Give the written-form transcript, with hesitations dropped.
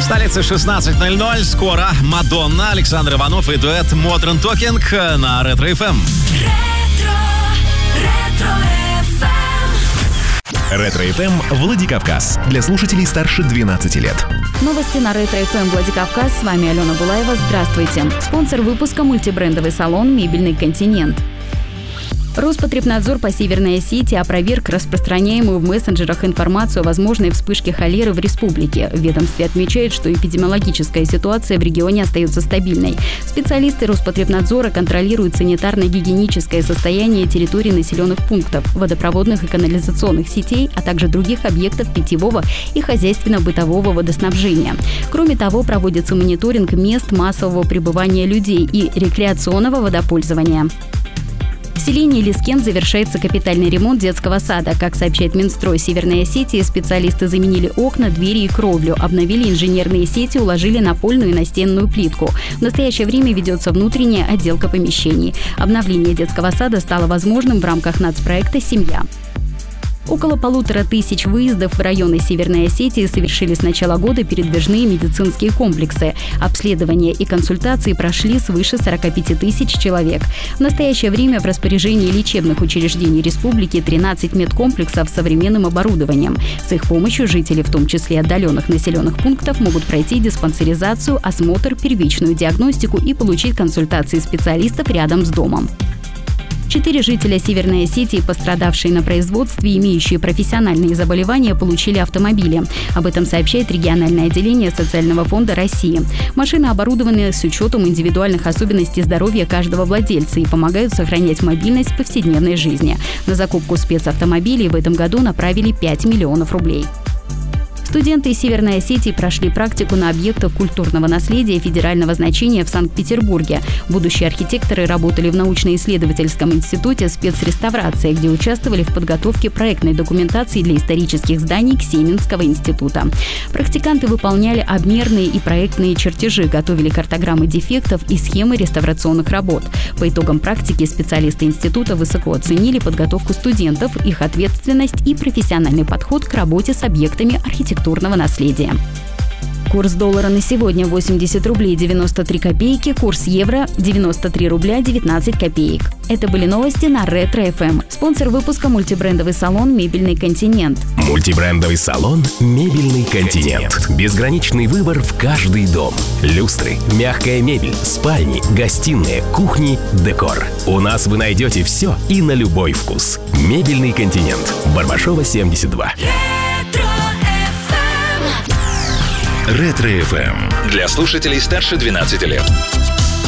столице 16:00. Скоро Мадонна, Александр Иванов и дуэт Modern Talking на Ретро FM. Ретро FM Владикавказ. Для слушателей старше 12 лет. Новости на Ретро FM Владикавказ. С вами Алена Булаева. Здравствуйте. Спонсор выпуска — мультибрендовый салон «Мебельный континент». Роспотребнадзор по Северной Осетии опроверг распространяемую в мессенджерах информацию о возможной вспышке холеры в республике. В ведомстве отмечают, что эпидемиологическая ситуация в регионе остается стабильной. Специалисты Роспотребнадзора контролируют санитарно-гигиеническое состояние территории населенных пунктов, водопроводных и канализационных сетей, а также других объектов питьевого и хозяйственно-бытового водоснабжения. Кроме того, проводится мониторинг мест массового пребывания людей и рекреационного водопользования. В селении Лискен завершается капитальный ремонт детского сада. Как сообщает Минстрой Северной Осетии, специалисты заменили окна, двери и кровлю, обновили инженерные сети, уложили напольную и настенную плитку. В настоящее время ведется внутренняя отделка помещений. Обновление детского сада стало возможным в рамках нацпроекта «Семья». Около 1500 выездов в районы Северной Осетии совершили с начала года передвижные медицинские комплексы. Обследования и консультации прошли свыше 45 тысяч человек. В настоящее время в распоряжении лечебных учреждений республики 13 медкомплексов с современным оборудованием. С их помощью жители, в том числе отдаленных населенных пунктов, могут пройти диспансеризацию, осмотр, первичную диагностику и получить консультации специалистов рядом с домом. 4 жителя Северной Осетии, пострадавшие на производстве и имеющие профессиональные заболевания, получили автомобили. Об этом сообщает региональное отделение Социального фонда России. Машины оборудованы с учетом индивидуальных особенностей здоровья каждого владельца и помогают сохранять мобильность в повседневной жизни. На закупку спецавтомобилей в этом году направили 5 миллионов рублей. Студенты из Северной Осетии прошли практику на объектах культурного наследия федерального значения в Санкт-Петербурге. Будущие архитекторы работали в научно-исследовательском институте спецреставрации, где участвовали в подготовке проектной документации для исторических зданий Ксеменского института. Практиканты выполняли обмерные и проектные чертежи, готовили картограммы дефектов и схемы реставрационных работ. По итогам практики специалисты института высоко оценили подготовку студентов, их ответственность и профессиональный подход к работе с объектами архитектурного наследия. Курс доллара на сегодня 80 рублей 93 копейки, курс евро 93 рубля 19 копеек. Это были новости на Ретро FM. Спонсор выпуска — мультибрендовый салон «Мебельный континент». Мультибрендовый салон «Мебельный континент». Безграничный выбор в каждый дом. Люстры, мягкая мебель, спальни, гостиные, кухни, декор. У нас вы найдете все и на любой вкус. «Мебельный континент». Барбашова, 72. Ретро FM. Для слушателей старше 12 лет.